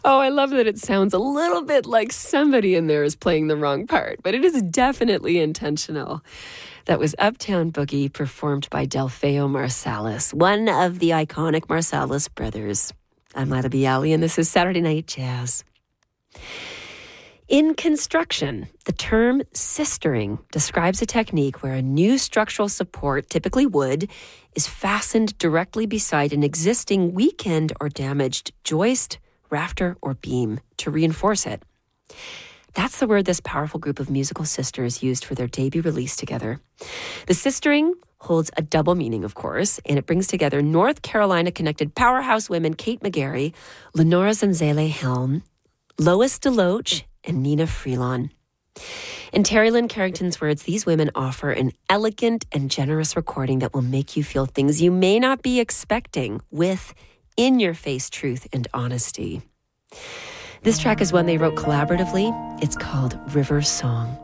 Oh, I love that it sounds a little bit like somebody in there is playing the wrong part, but it is definitely intentional. That was Uptown Boogie, performed by Delfeo Marsalis, one of the iconic Marsalis brothers. I'm Lila Bialy, and this is Saturday Night Jazz. In construction, the term sistering describes a technique where a new structural support, typically wood, is fastened directly beside an existing weakened or damaged joist, rafter, or beam to reinforce it. That's the word this powerful group of musical sisters used for their debut release together. The sistering holds a double meaning, of course, and it brings together North Carolina-connected powerhouse women Kate McGarry, Lenora Zanzele Helm, Lois DeLoach, and Nina Freelon. In Terry Lynn Carrington's words, these women offer an elegant and generous recording that will make you feel things you may not be expecting with in-your-face truth and honesty. This track is one they wrote collaboratively. It's called River Song.